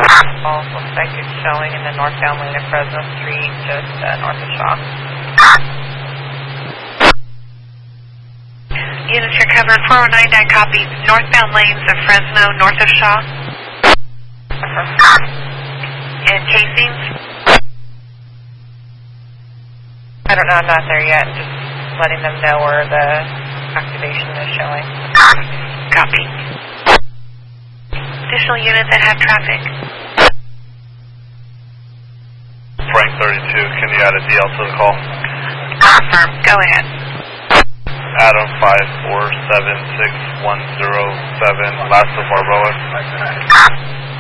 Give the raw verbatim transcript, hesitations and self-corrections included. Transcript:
Oh, looks like it's showing in the northbound lane of Fresno Street, just uh, north of Shaw. Units recovered, four oh nine nine copies, northbound lanes of Fresno, north of Shaw. And casings? I don't know, I'm not there yet, just letting them know where the activation is showing. Copy. Additional units that have traffic. Frank thirty-two, can you add a D L to the call? Confirm, go ahead. Adam five four seven six one zero seven, last of Barboa.